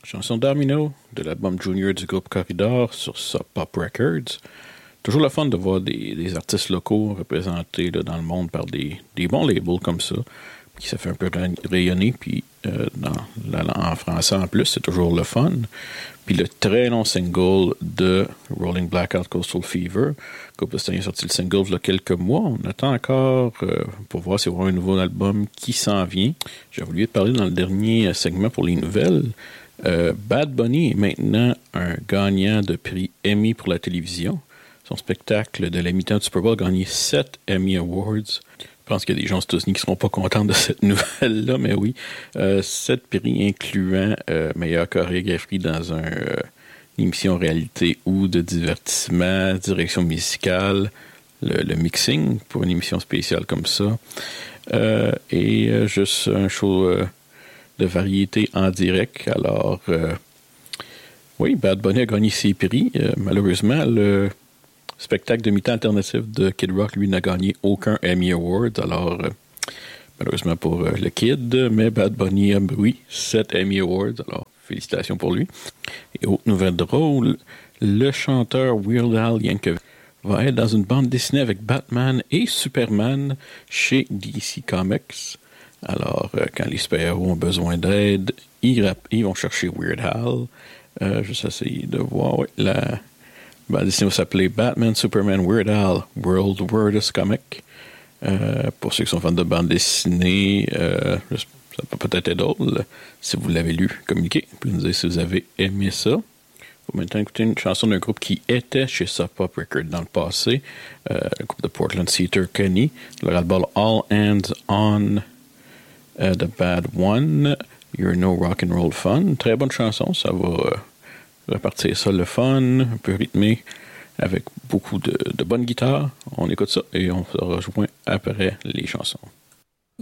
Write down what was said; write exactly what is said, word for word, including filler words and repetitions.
Chanson d'Armino, de l'album Junior du groupe Corridor sur Sub Pop Records. Toujours le fun de voir des, des artistes locaux représentés là, dans le monde par des, des bons labels comme ça, qui ça fait un peu rayonner, puis euh, dans la langue en français en plus, c'est toujours le fun. Puis le très long single de Rolling Blackout Coastal Fever, groupe a sorti le single il y a quelques mois. On attend encore euh, pour voir s'il y aura un nouveau album qui s'en vient. J'ai oublié de parler dans le dernier segment pour les nouvelles. Euh, Bad Bunny est maintenant un gagnant de prix Emmy pour la télévision. Son spectacle de la mi-temps du Super Bowl a gagné sept Emmy Awards. Je pense qu'il y a des gens aux États-Unis qui ne seront pas contents de cette nouvelle-là, mais oui. Euh, sept prix incluant euh, meilleure chorégraphie dans un, euh, une émission réalité ou de divertissement, direction musicale, le, le mixing pour une émission spéciale comme ça. Euh, et euh, juste un show... Euh, de variété en direct. Alors, euh, oui, Bad Bunny a gagné ses prix. Euh, malheureusement, le spectacle de mi-temps alternatif de Kid Rock, lui, n'a gagné aucun Emmy Award. Alors, euh, malheureusement pour euh, le Kid, mais Bad Bunny a, oui, sept Emmy Awards. Alors, félicitations pour lui. Et autre nouvelle drôle, le chanteur Weird Al Yankovic va être dans une bande dessinée avec Batman et Superman chez D C Comics. Alors, euh, quand les super-héros ont besoin d'aide, ils, rap- ils vont chercher Weird Al. Euh, je vais essayer de voir. Ouais, la bande dessinée va s'appeler Batman, Superman, Weird Al, World Weirdest Comic. Euh, pour ceux qui sont fans de bande dessinée, euh, ça peut peut-être être drôle. Si vous l'avez lu, communiquez. Vous pouvez nous dire si vous avez aimé ça. On va maintenant écouter une chanson d'un groupe qui était chez Sub Pop Records dans le passé. Euh, le groupe de Portland, Theater Kenny. Leur album All Hands On... Uh, The Bad One, You're No Rock and Roll Fun. Très bonne chanson, ça va euh, repartir ça le fun, un peu rythmé, avec beaucoup de, de bonnes guitares. On écoute ça et on se rejoint après les chansons.